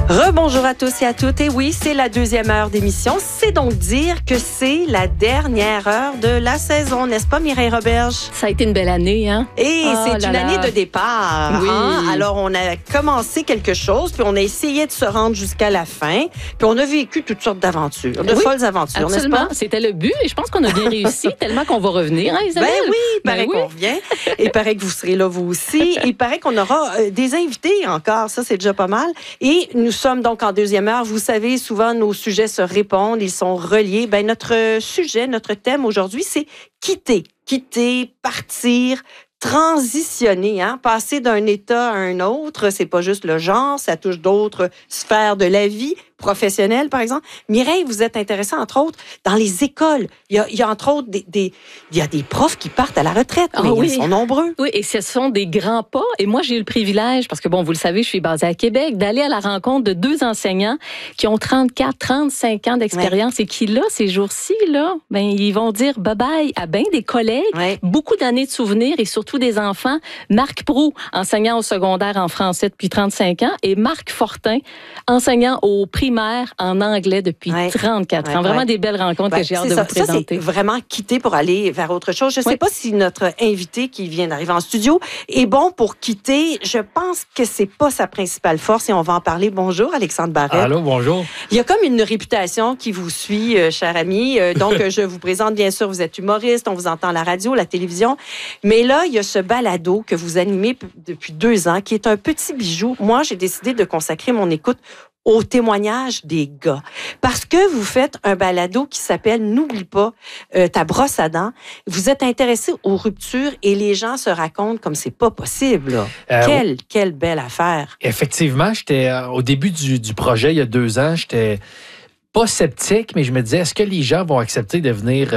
Rebonjour à tous et à toutes. Et oui, c'est la deuxième heure d'émission. C'est donc dire que c'est la dernière heure de la saison, n'est-ce pas, Mireille Roberge? Ça a été une belle année, hein? Et c'est une année de départ. Oui. Hein? Alors, on a commencé quelque chose, puis on a essayé de se rendre jusqu'à la fin, puis on a vécu toutes sortes d'aventures, de folles aventures, n'est-ce pas? C'était le but et je pense qu'on a bien réussi, tellement qu'on va revenir, hein, Isabelle? Ben oui, il paraît qu'on revient. Il paraît que vous serez là, vous aussi. Il paraît qu'on aura des invités encore. Ça, c'est déjà pas mal. Et nous sommes donc en deuxième heure. Vous savez, souvent, nos sujets se répondent, ils sont reliés. Ben, notre sujet, notre thème aujourd'hui, c'est quitter. Quitter, partir, transitionner, hein? Passer d'un état à un autre. C'est pas juste le genre, ça touche d'autres sphères de la vie, professionnelle, par exemple. Mireille, vous êtes intéressée, entre autres, dans les écoles. Il y a entre autres, il y a des profs qui partent à la retraite, mais ils sont nombreux. Oui, et ce sont des grands pas. Et moi, j'ai eu le privilège, parce que, bon, vous le savez, je suis basée à Québec, d'aller à la rencontre de 2 enseignants qui ont 34, 35 ans d'expérience et qui, là, ces jours-ci, là, ben, ils vont dire bye-bye à bien des collègues, beaucoup d'années de souvenirs et surtout des enfants. Marc Proulx, enseignant au secondaire en français depuis 35 ans, et Marc Fortin, enseignant au primaire en anglais depuis 34 ans. Vraiment des belles rencontres que j'ai hâte de vous présenter. Ça, c'est vraiment quitter pour aller vers autre chose. Je ne sais pas si notre invité qui vient d'arriver en studio est bon pour quitter. Je pense que c'est pas sa principale force et on va en parler. Bonjour, Alexandre Barrette. Allô, bonjour. Il y a comme une réputation qui vous suit, cher ami. Donc, je vous présente, bien sûr, vous êtes humoriste, on vous entend à la radio, la télévision. Mais là, il y a ce balado que vous animez depuis 2 ans qui est un petit bijou. Moi, j'ai décidé de consacrer mon écoute au témoignage des gars. Parce que vous faites un balado qui s'appelle « N'oublie pas ta brosse à dents ». Vous êtes intéressé aux ruptures et les gens se racontent comme c'est pas possible. Quelle belle affaire. Effectivement, j'étais au début du projet, il y a 2 ans, j'étais pas sceptique, mais je me disais, est-ce que les gens vont accepter de venir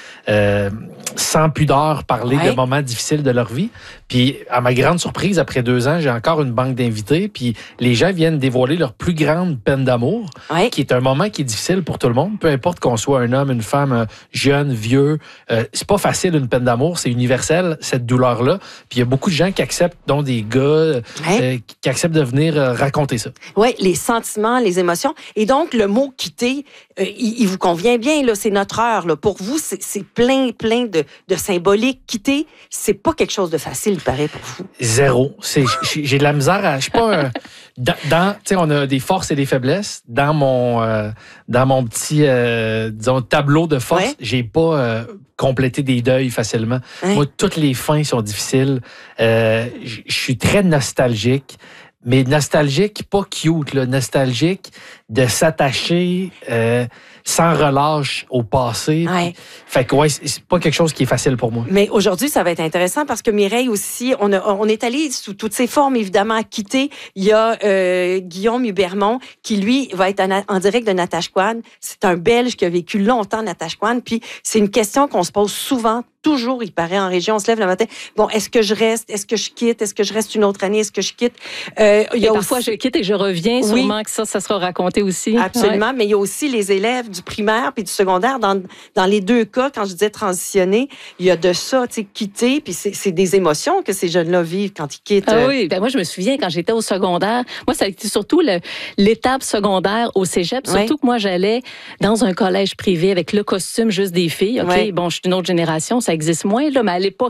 sans pudeur parler de moments difficiles de leur vie? Puis, à ma grande surprise, après 2 ans, j'ai encore une banque d'invités, puis les gens viennent dévoiler leur plus grande peine d'amour, qui est un moment qui est difficile pour tout le monde, peu importe qu'on soit un homme, une femme, jeune, vieux. C'est pas facile, une peine d'amour, c'est universel, cette douleur-là. Puis, il y a beaucoup de gens qui acceptent, dont des gars, qui acceptent de venir raconter ça. Oui, les sentiments, les émotions. Et donc, le mot quitter, il vous convient bien, là, c'est notre heure. Là. Pour vous, c'est plein de symbolique. Quitter, c'est pas quelque chose de facile, il paraît, pour vous. Zéro. J'ai de la misère à... Je sais pas... tu sais, on a des forces et des faiblesses. Dans mon petit, disons, tableau de force, j'ai pas... compléter des deuils facilement. Moi, toutes les fins sont difficiles. Je suis très nostalgique. Mais nostalgique, pas cute, là, nostalgique de s'attacher sans relâche au passé. Fait que c'est pas quelque chose qui est facile pour moi. Mais aujourd'hui, ça va être intéressant parce que Mireille aussi, on est allé sous toutes ses formes, évidemment, à quitter. Il y a Guillaume Hubermont qui, lui, va être en direct de Natashquan. C'est un Belge qui a vécu longtemps à Natashquan. Puis c'est une question qu'on se pose souvent, toujours, il paraît, en région. On se lève le matin. Bon, est-ce que je reste? Est-ce que je quitte? Est-ce que je reste une autre année? Est-ce que je quitte? Parfois, je quitte et je reviens. Sûrement que ça sera raconté aussi. Absolument. Mais il y a aussi les élèves du primaire puis du secondaire. Dans les 2 cas, quand je disais transitionner, il y a de ça, tu sais, quitter. Puis c'est des émotions que ces jeunes-là vivent quand ils quittent. Oui. Ben moi, je me souviens, quand j'étais au secondaire, moi, ça a été surtout l'étape secondaire au cégep. Surtout que moi, j'allais dans un collège privé avec le costume juste des filles. OK? Bon, je suis d'une autre génération. Ça existe moins, là. Mais à l'époque,